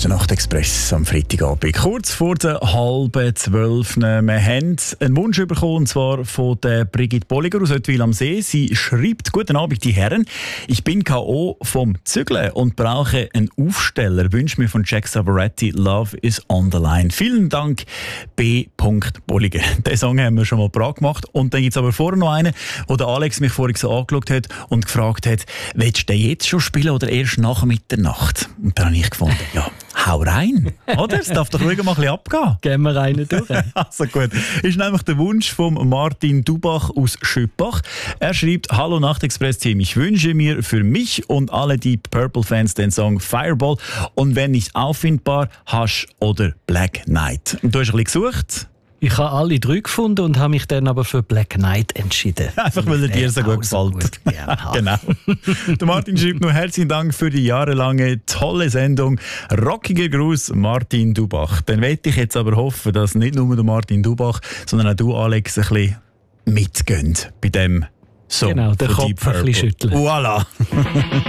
der Nachtexpress am Freitagabend. Kurz vor der 11:30. Wir haben einen Wunsch bekommen, und zwar von der Brigitte Bolliger aus Ottwil am See. Sie schreibt: Guten Abend, die Herren. Ich bin K.O. vom Zügeln und brauche einen Aufsteller. Wünsche mir von Jack Savoretti Love is on the line. Vielen Dank, B. Bolliger. Den Song haben wir schon mal parat gemacht. Und dann gibt es aber vorher noch einen, wo der Alex mich vorhin so angeschaut hat und gefragt hat, willst du den jetzt schon spielen oder erst nach Mitternacht? Und dann habe ich gefunden, ja, hau rein, oder? Es darf doch ruhig mal ein bisschen abgehen. Gehen wir rein durch. Also gut. Ist nämlich der Wunsch von Martin Dubach aus Schüppach. Er schreibt: Hallo Nachtexpress-Team, ich wünsche mir für mich und alle Deep Purple-Fans den Song Fireball und wenn nicht auffindbar, Hush oder Black Knight. Und du hast ein bisschen gesucht? Ich habe alle 3 gefunden und habe mich dann aber für Black Knight entschieden. Einfach weil er dir so gut gefällt. Genau. Der Martin schreibt nur: Herzlichen Dank für die jahrelange tolle Sendung. Rockiger Gruß, Martin Dubach. Dann möchte ich jetzt aber hoffen, dass nicht nur der Martin Dubach, sondern auch du, Alex, ein bisschen mitgehen bei dem Song. Genau, den Kopf ein bisschen schütteln. Voilà.